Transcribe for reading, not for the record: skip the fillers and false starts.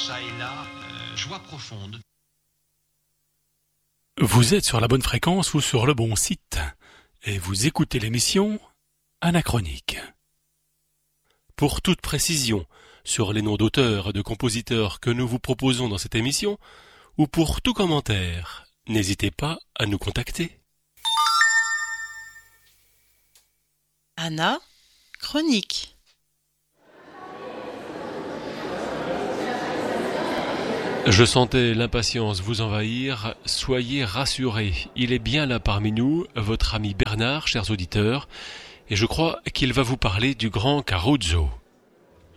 ça et là, joie profonde. Vous êtes sur la bonne fréquence ou sur le bon site, et vous écoutez l'émission Anachronique. Pour toute précision sur les noms d'auteurs et de compositeurs que nous vous proposons dans cette émission, ou pour tout commentaire, n'hésitez pas à nous contacter. Anachronique. Je sentais l'impatience vous envahir, soyez rassurés, il est bien là parmi nous, votre ami Bernard, chers auditeurs, et je crois qu'il va vous parler du grand Caruso.